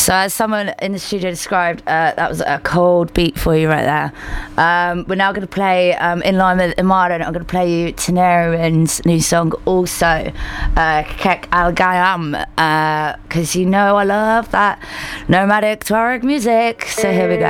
So as someone in the studio described, that was a cold beat for you right there. We're now going to play, in line with Imara, I'm going to play you Tenero's new song also, Kek Al Gayam, because you know I love that nomadic Tuareg music. So here we go.